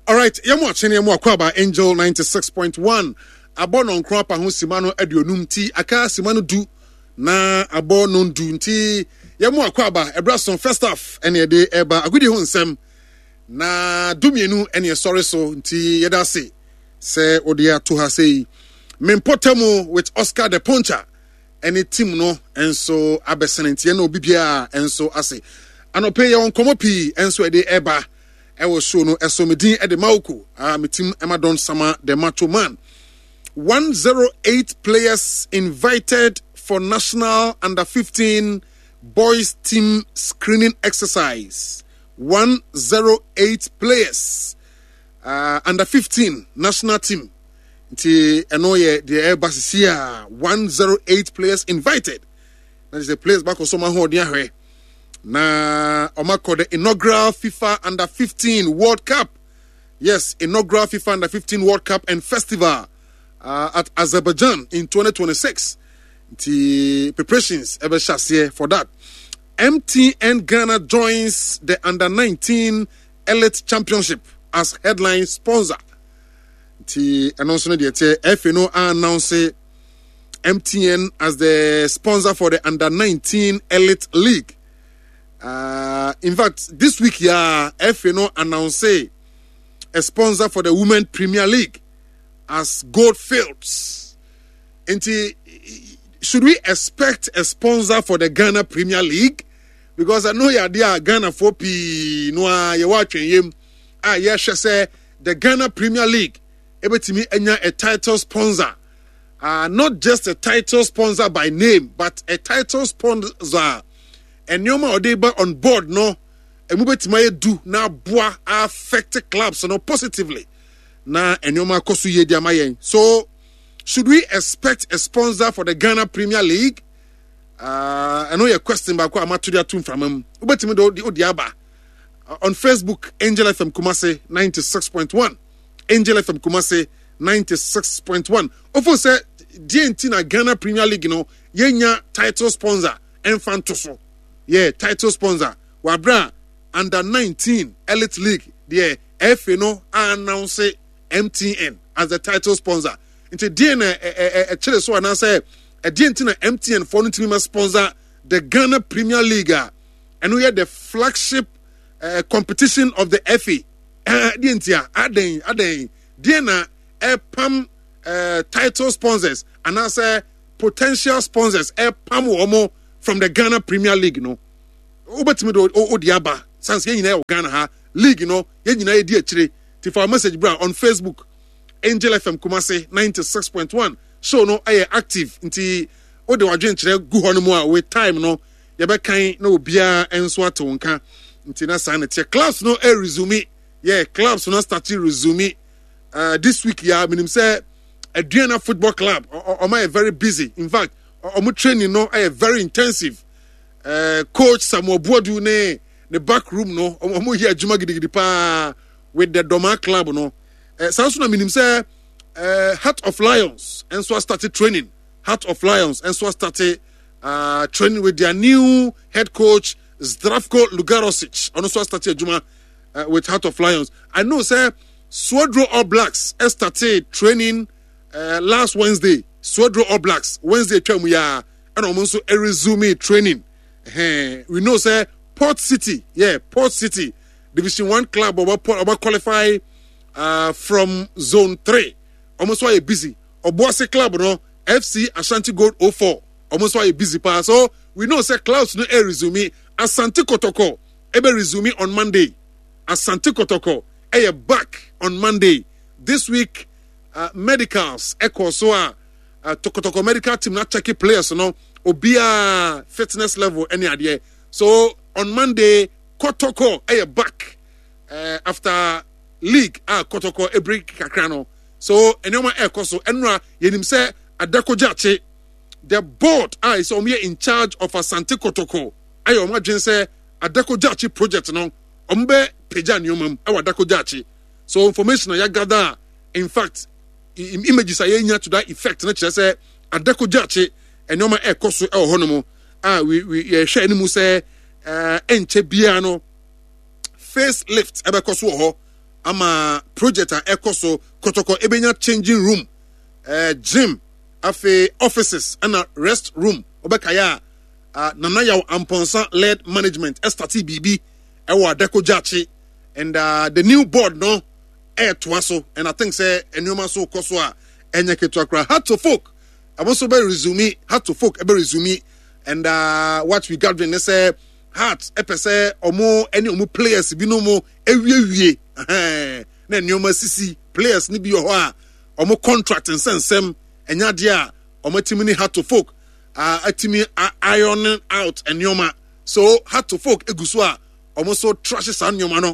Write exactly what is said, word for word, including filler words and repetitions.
All right, you're watching Yamu Akwaba Angel ninety-six point one. Abo non krapa ho simano aduonum ti aka simano du na abo non du nti Yamu Akwaba ebrason first half ene de eba agudi ho nsem na dumienu ene sorry so nti yeda se se odia to ha sei Mempotemu with Oscar the Puncher any team no enso abesen nti na obi bia enso ase anope ye onkomo pi enso e de eba e wo show no eso medin e de mauko ah me team Emadon Sama the Macho Man. one hundred eight players invited for national under fifteen boys team screening exercise. one hundred eight players uh, under fifteen national team. Nti eno ye the Airbus one hundred eight players invited. That is the players back on summer ho dia hwe. Na omako the inaugural FIFA under fifteen World Cup. Yes, inaugural FIFA under fifteen World Cup and Festival uh, at Azerbaijan in twenty twenty-six. The preparations ever shall for that. M T N Ghana joins the under nineteen Elite Championship as headline sponsor. The announcement the F N O announced M T N as the sponsor for the under nineteen Elite League. Uh, in fact, this week, yeah, F N O announced a sponsor for the Women Premier League as Goldfields. And should we expect a sponsor for the Ghana Premier League? Because I know you're there, Ghana for P. No, you're watching him. Ah, yes, she say the Ghana Premier League. Able to me a title sponsor. Uh, not just a title sponsor by name, but a title sponsor. And Nyoma Odeba on board, no, and move to my do now boa affect clubs no positively. Na and Nyoma Kosu Yediamaye. So, should we expect a sponsor for the Ghana Premier League? Uh, I know your question, but I'm to the from him. Ubetimi do the Odiaba on Facebook, Angel F M Kumase ninety-six point one. Angel F M Kumase ninety-six point one. Often say, D N T na Ghana Premier League, you know, yenya title sponsor, Enfantoso. Yeah, title sponsor. Wabra under nineteen Elite League. The F N O announce M T N as the title sponsor. Into D N a chile so announce a D N T na M T N for no team sponsor the Ghana Premier League. And we had the flagship uh, competition of the F A. Uh, D N T a aden aden D N a a pam uh, title sponsors and I say potential sponsors a pam womo from the Ghana Premier League, no. Ubetimi do o diaba sans ye nyina Ghana ha league, no. Ye nyina ye di achire. Ti for message bra on Facebook Angel F M Kumase ninety-six point one. So no aye active nti o de wadwen kire gu ho no mu a with time no ye be kan na obia enso ato nka nti na sa na tie clubs no e resume. Yeah, clubs no start to resume uh, this week. Yeah, minim say Adriana Football Club o ma very busy. In fact, omo training no are very intensive. Uh, coach Samuel Boadu ne the back room no omo here adwuma gidigidi pa with the Doma Club no. Uh, Sanso na minim say uh, Heart of Lions and so started training. Heart of Lions and so started uh, training with their new head coach Zdravko Lugarosic. Ono so started adwuma uh, with Heart of Lions. I know say Swodro All Blacks started training uh, last Wednesday. Swodro All Blacks Wednesday twem ya and also a resume training. Hey, we know say Port City, yeah, Port City Division One club about about qualify uh, from Zone Three. Almost why busy. Obuasi club no F C Ashanti Gold oh four. Almost why busy pa. So we know say clubs no a resume. Asante Kotoko ebe resume on Monday. Asante Kotoko a back on Monday. This week uh, medicals echo so uh, Uh, Tokotoko medical team not checking players, you know, obia fitness level any idea. So on Monday, Kotoko a back uh, after league ah Kotoko a break kakrano. So anyoma air koso enra yenim say Adako Jache the board ah is omye in charge of Asante Kotoko. Ayo imagine say Adako Jache project no ombe peja nyomam e Adako Jache. So information ya gather in fact images are nya to that effect na kire say Adako Jache enyoma e koso e honomo ah we we hwe animu say eh enche bia no facelift ebe koso ho ama project a ekoso kotoko ebenya changing room uh, gym afe offices and a rest room obekaya uh, nana yaw amponsa led management estati bb ewa deco jachi and uh, the new board no air twaso and I think say enyoma so koso a enye ketwakra had to folk I also be resume had to folk ebe resume and uh, what we gathering they say heart epese omo any omo players bi no mo ewie wie na enyoma sisi players ni bi ho a omo contract nsensem enya de a omo timi ni had to folk uh, atimi uh, ironing out enyoma so had to folk eguso a omo so trashes an enyoma no